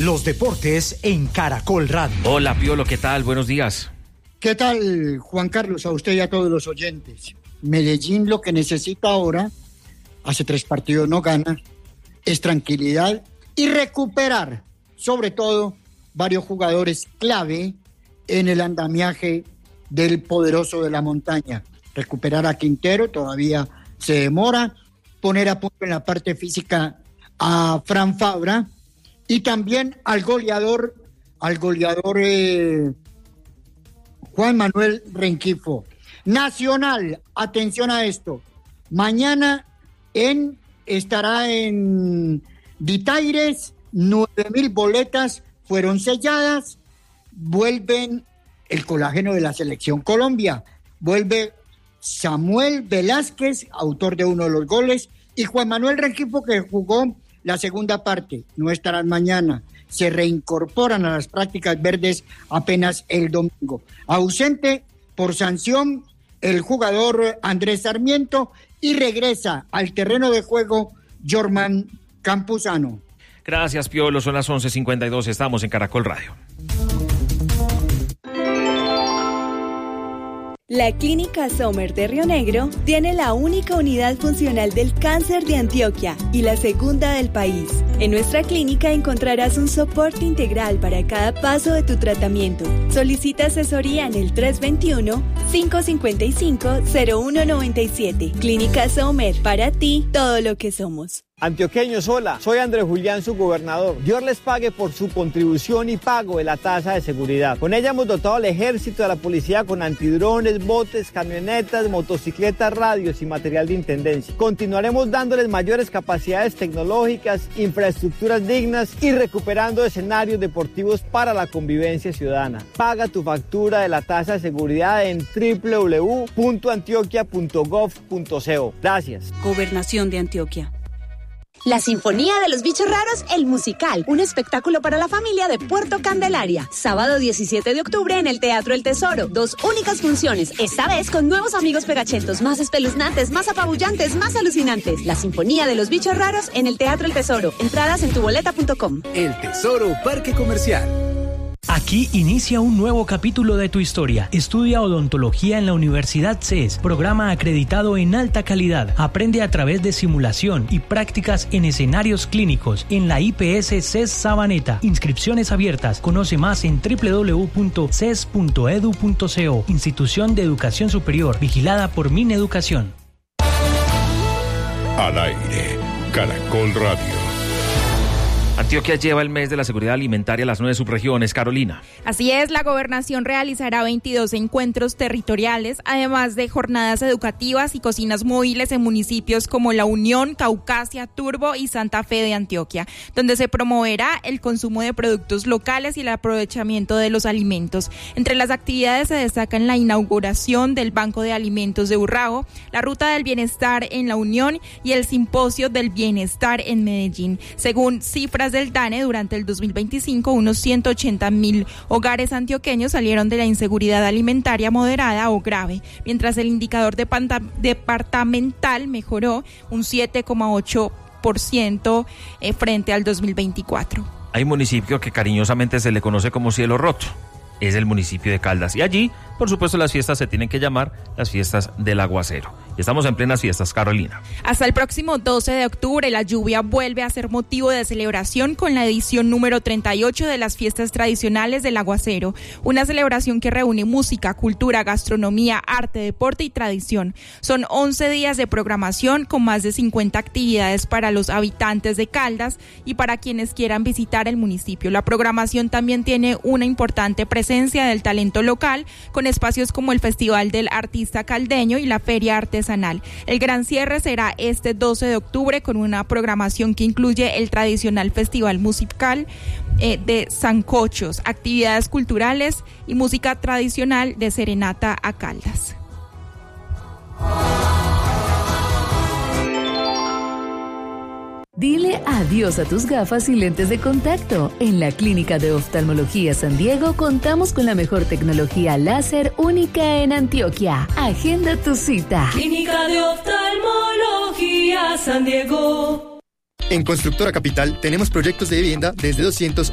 Los deportes en Caracol Radio. Hola, Piolo, ¿qué tal? Buenos días. ¿Qué tal, Juan Carlos? A usted y a todos los oyentes. Medellín lo que necesita ahora, hace 3 partidos no gana, es tranquilidad y recuperar, sobre todo, varios jugadores clave en el andamiaje del poderoso de la montaña. Recuperar a Quintero, todavía se demora, poner a punto en la parte física a Fran Fabra y también al goleador Juan Manuel Rengifo. Nacional, atención a esto, mañana estará en Ditaires, 9,000 boletas fueron selladas, vuelven el colágeno de la Selección Colombia, vuelve Samuel Velázquez, autor de uno de los goles, y Juan Manuel Rengifo, que jugó la segunda parte, no estarán mañana, se reincorporan a las prácticas verdes apenas el domingo. Ausente por sanción el jugador Andrés Sarmiento y regresa al terreno de juego Jorman Campuzano. Gracias, Piolo, son las 11:52, estamos en Caracol Radio. La Clínica Sommer de Río Negro tiene la única unidad funcional del cáncer de Antioquia y la segunda del país. En nuestra clínica encontrarás un soporte integral para cada paso de tu tratamiento. Solicita asesoría en el 321-555-0197. Clínica Sommer, para ti, todo lo que somos. Antioqueños, hola, soy Andrés Julián, su gobernador. Dios les pague por su contribución y pago de la tasa de seguridad. Con ella hemos dotado al ejército y a la policía con antidrones, botes, camionetas, motocicletas, radios y material de intendencia. Continuaremos dándoles mayores capacidades tecnológicas, infraestructuras dignas y recuperando escenarios deportivos para la convivencia ciudadana. Paga tu factura de la tasa de seguridad en www.antioquia.gov.co. Gracias. Gobernación de Antioquia. La Sinfonía de los Bichos Raros, el musical, un espectáculo para la familia de Puerto Candelaria. Sábado 17 de octubre en el Teatro El Tesoro. 2 únicas funciones, esta vez con nuevos amigos pegachentos, más espeluznantes, más apabullantes, más alucinantes. La Sinfonía de los Bichos Raros en el Teatro El Tesoro. Entradas en tuboleta.com. El Tesoro Parque Comercial. Aquí inicia un nuevo capítulo de tu historia. Estudia odontología en la Universidad CES, programa acreditado en alta calidad. Aprende a través de simulación y prácticas en escenarios clínicos en la IPS CES Sabaneta. Inscripciones abiertas. Conoce más en www.ces.edu.co. Institución de Educación Superior, vigilada por Mineducación. Al aire, Caracol Radio. Antioquia lleva el mes de la seguridad alimentaria a las 9 subregiones. Carolina. Así es, la gobernación realizará 22 encuentros territoriales, además de jornadas educativas y cocinas móviles en municipios como La Unión, Caucasia, Turbo y Santa Fe de Antioquia, donde se promoverá el consumo de productos locales y el aprovechamiento de los alimentos. Entre las actividades se destacan la inauguración del Banco de Alimentos de Urrao, la Ruta del Bienestar en La Unión y el Simposio del Bienestar en Medellín. Según cifras del DANE, durante el 2025, unos 180,000 hogares antioqueños salieron de la inseguridad alimentaria moderada o grave, mientras el indicador departamental mejoró un 7,8% frente al 2024. Hay un municipio que cariñosamente se le conoce como Cielo Roto. Es el municipio de Caldas. Y allí, por supuesto, las fiestas se tienen que llamar las fiestas del aguacero. Y estamos en plenas fiestas, Carolina. Hasta el próximo 12 de octubre, la lluvia vuelve a ser motivo de celebración con la edición número 38 de las fiestas tradicionales del aguacero. Una celebración que reúne música, cultura, gastronomía, arte, deporte y tradición. Son 11 días de programación con más de 50 actividades para los habitantes de Caldas y para quienes quieran visitar el municipio. La programación también tiene una importante presencia del talento local, con espacios como el Festival del Artista Caldeño y la Feria Artesanal. El gran cierre será este 12 de octubre con una programación que incluye el tradicional festival musical de sancochos, actividades culturales y música tradicional de serenata a Caldas. Dile adiós a tus gafas y lentes de contacto. En la Clínica de Oftalmología San Diego contamos con la mejor tecnología láser única en Antioquia. Agenda tu cita. Clínica de Oftalmología San Diego. En Constructora Capital tenemos proyectos de vivienda desde 200